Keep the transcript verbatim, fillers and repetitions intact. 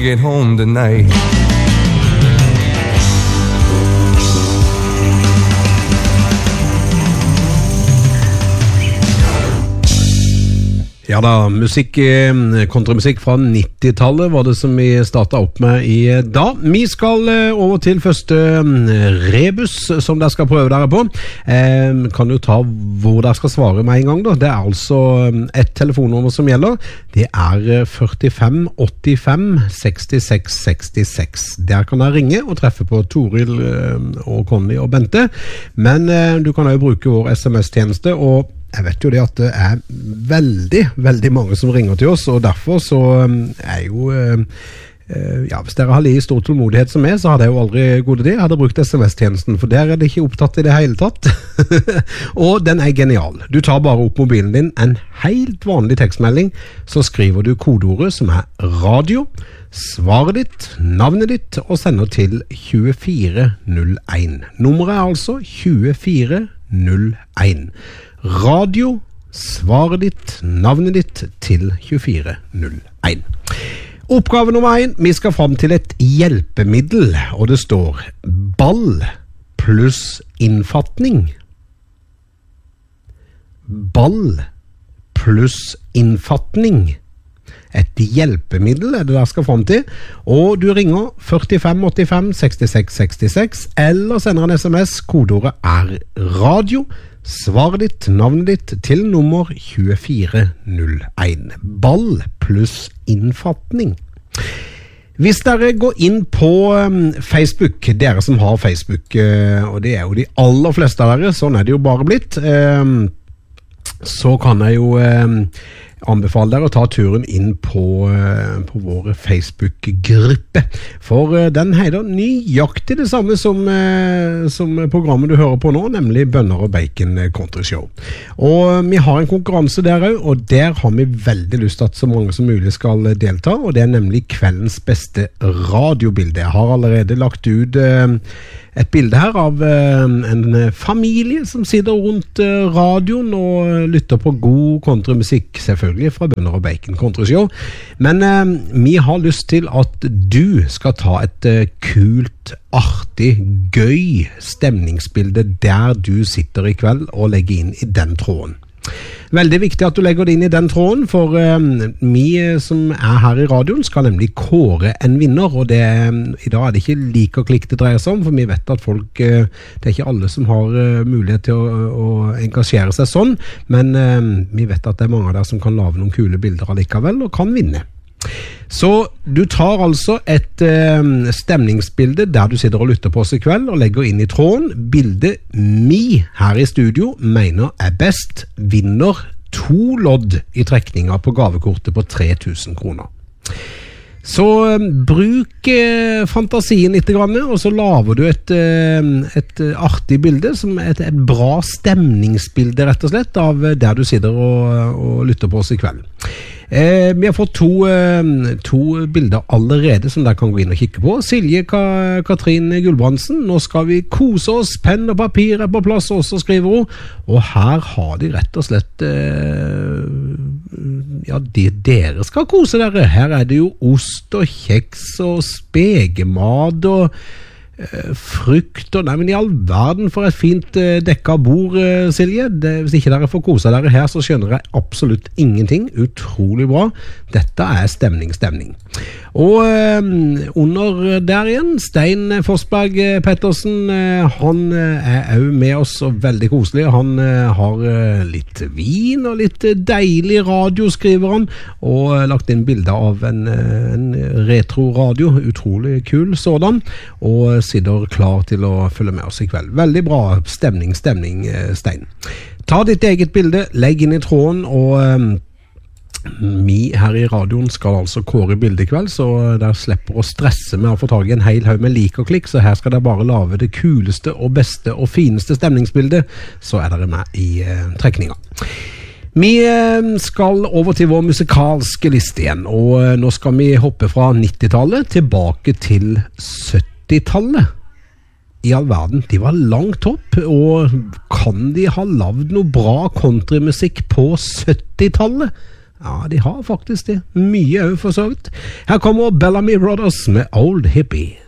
get home tonight. Ja da, musikk, kontramusikk fra nittitallet var det som vi startet opp med i dag. Vi skal over til første rebus som dere skal prøve dere på. Eh, kan du ta hvor dere skal svare med en gang da? Det er altså et telefonnummer som gjelder. Det er førtifem åttifem sekstiseks sekstiseks. Der kan dere ringe og treffe på Toril og Conny og Bente. Men eh, du kan også bruke vår sms-tjeneste, og jeg vet jo det at det er veldig, veldig mange som ringer til oss, og derfor så er jo, ja, hvis dere har litt stor tålmodighet som meg, så hadde jeg jo aldri god idé, jeg hadde brukt sms-tjenesten, for der er det ikke opptatt i det hele tatt. Og den er genial. Du tar bare opp mobilen din, en helt vanlig tekstmelding, så skriver du kodeordet som er radio, svaret ditt, navnet ditt, og sender til tjuefire null en. Nummeret er altså tjuefire null en. Radio, svaret ditt, navnet ditt til tjuefire null en. Oppgave nummer en, vi skal frem til et hjelpemiddel, og det står ball pluss innfatning. Ball pluss innfatning. Et hjelpemiddel er det der skal frem til, og du ringer førtifem åttifem sekstiseks sekstiseks, eller sender en sms, kodeordet er radio, svaret ditt, navnet ditt til nummer tjuefire null en. Ball pluss innfatning. Hvis dere går inn på Facebook, dere som har Facebook, og det er jo de aller fleste av dere, sånn er det jo bare blitt, så kan jeg jo anbefale dere å ta turen inn på, på våre Facebook-gruppe, for den heter nøyaktig det samme som, som programmet du hører på nå, nemlig Bønner og Bacon Country Show. Og vi har en konkurranse der også, og der har vi veldig lyst til at så mange som mulig skal delta, og det er nemlig kveldens beste radiobilde. Jeg har allerede lagt ut et bilde her av en familie som sitter rundt radioen og lytter på god countrymusikk, selvfølgelig fra Bønner og Bacon Country Show. Men eh, vi har lyst til at du skal ta et eh, kult, artig, gøy stemningsbilde der du sitter i kveld og legger inn i den tråden. Veldig viktig at du legger det inn i den tråden, for eh, vi som er her i radioen skal nemlig kåre en vinner, og det, i dag er det ikke like og klikk det dreier seg om, for vi vet at folk, eh, det er ikke alle som har eh, mulighet til å, å engasjere seg sånn, men eh, vi vet at det er mange av dere som kan lage noen kule bilder allikevel, og kan vinne. Så du tar altså et eh, stemningsbilde der du sitter og lytter på oss i kveld og legger inn i tråden. Bildet mi her i studio mener er best, vinner to lodd i trekninga på gavekortet på tre tusen kroner. Så eh, bruk eh, fantasien litt grann, og så laver du et, eh, et artig bilde, som er et, et bra stemningsbilde rett og slett, av der du sitter og, og lytter på oss i kveld. Eh, vi har fått to, eh, to bilder allerede som dere kan gå inn og kikke på. Silje Ka- Katrin Gulbrandsen, nå skal vi kose oss, penn og papir er på plass også, skriver hun. Og her har de rett og slett eh, ja, de, dere skal kose dere. Her er det jo ost og kjeks og spegemat og eh, frukt og, nei, men i all verden for et fint eh, dekka bord, eh, Silje. Det, hvis ikke dere får kose dere her, så skjønner jeg absolutt ingenting. Utrolig bra. Dette er stemning, stemning. Og eh, under der igjen, Stein Forsberg Pettersen, eh, han er jo med oss og veldig koselig. Han eh, har eh, litt vin og litt deilig radio, skriver han, og eh, lagt inn bilder av en, en retro radio, utrolig kul sådan, og sitter klar til å følge med oss i kveld. Veldig bra stemning, stemning, Stein. Ta ditt eget bilde, legg inn i tråden, og um, vi her i radioen skal altså kåre bilde i kveld, så der slipper å stresse med å få tag i en hel haug med lik og klikk, så her skal dere bare lave det kuleste og beste og fineste stemningsbildet, så er dere med i uh, trekninga. Vi skal over til vår musikalske liste igjen, og nå skal vi hoppe fra nittitallet tilbake til syttitallet. I all verden, de var langt opp, og kan de ha lavet noe bra countrymusikk på syttitallet? Ja, de har faktisk det. Mye er jo for så vidt. Her kommer Bellamy Brothers med Old Hippie.